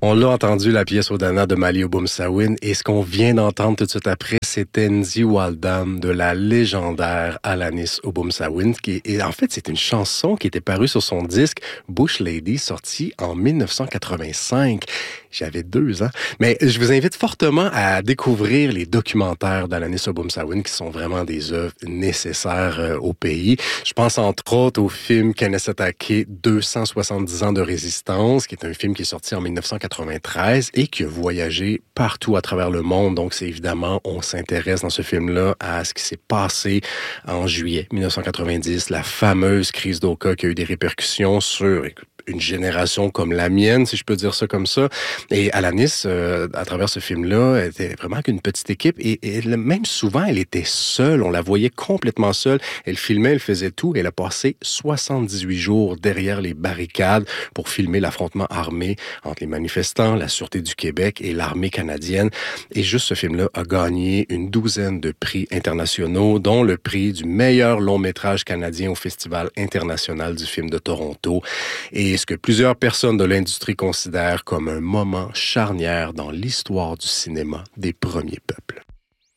On l'a entendu, la pièce Odana de Mali Oboumsawin, et ce qu'on vient d'entendre tout de suite après, c'était Nzi Waldam de la légendaire Alanis Oboumsawin, et en fait, c'est une chanson qui était parue sur son disque Bush Lady, sorti en 1985. J'avais 2 ans. Mais je vous invite fortement à découvrir les documentaires d'Alanis Oboumsawin, qui sont vraiment des œuvres nécessaires au pays. Je pense entre autres au film Kanesatake, 270 ans de résistance, qui est un film qui est sorti en 1993 et qui a voyagé partout à travers le monde. Donc, c'est évidemment, on s'intéresse dans ce film-là à ce qui s'est passé en juillet 1990, la fameuse crise d'Oka qui a eu des répercussions sur une génération comme la mienne, si je peux dire ça comme ça. Et Alanis, à travers ce film-là, elle était vraiment qu'une petite équipe. Et même souvent, elle était seule. On la voyait complètement seule. Elle filmait, elle faisait tout. Elle a passé 78 jours derrière les barricades pour filmer l'affrontement armé entre les manifestants, la Sûreté du Québec et l'armée canadienne. Et juste ce film-là a gagné une 12aine de prix internationaux, dont le prix du meilleur long-métrage canadien au Festival international du film de Toronto. Et ce que plusieurs personnes de l'industrie considèrent comme un moment charnière dans l'histoire du cinéma des premiers peuples.